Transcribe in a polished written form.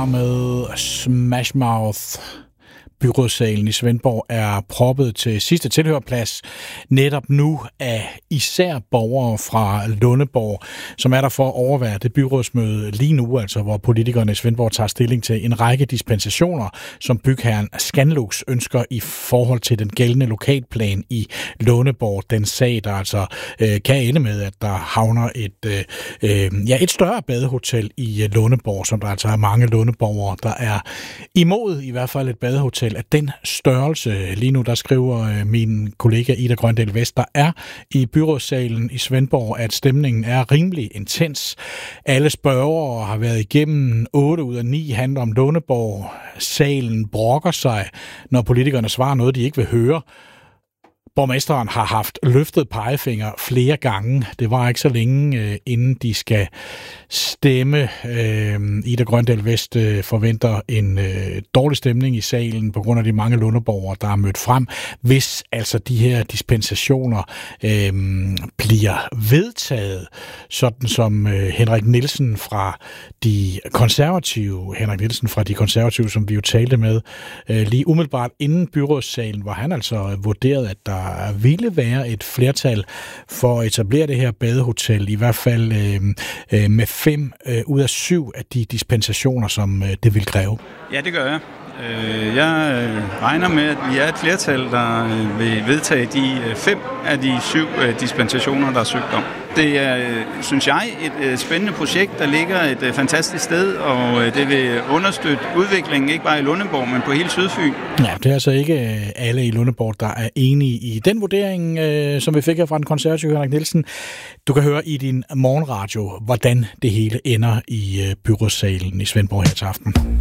Med Smash Mouth. Byrådssalen i Svendborg er proppet til sidste tilhørplads netop nu af især borgere fra Lundeborg, som er der for at overvære det byrådsmøde lige nu, altså hvor politikerne i Svendborg tager stilling til en række dispensationer, som bygherren Scanlux ønsker i forhold til den gældende lokalplan i Lundeborg. Den sag, der altså kan ende med, at der havner et større badehotel i Lundeborg, som der altså er mange lundeborgere, der er imod, i hvert fald et badehotel af den størrelse. Lige nu, der skriver min kollega Ida Grøndal Vest, der er i byrådssalen i Svendborg, at stemningen er rimelig intens. Alle spørgere har været igennem. 8 ud af 9 handler om Lundeborg. Salen brokker sig, når politikerne svarer noget, de ikke vil høre. Borgmesteren har haft løftet pegefinger flere gange. Det var ikke så længe, inden de skal stemme. Ida Grøndal Vest forventer en dårlig stemning i salen på grund af de mange lundeborgere, der er mødt frem. Hvis altså de her dispensationer bliver vedtaget, sådan som Henrik Nielsen fra de konservative, som vi jo talte med lige umiddelbart inden byrådssalen, hvor han altså vurderede, at der ville være et flertal for at etablere det her badehotel, i hvert fald med 5 ud af 7 af de dispensationer, som det vil kræve. Ja, det gør jeg. Jeg regner med, at vi er et flertal, der vil vedtage de 5 af de 7 dispensationer, der er søgt om. Det er, synes jeg, et spændende projekt, der ligger et fantastisk sted, og det vil understøtte udviklingen, ikke bare i Lundeborg, men på hele Sydfyn. Ja, det er altså ikke alle i Lundeborg, der er enige i den vurdering, som vi fik her fra den konservative Henrik Nielsen. Du kan høre i din morgenradio, hvordan det hele ender i byrådssalen i Svendborg her til aften.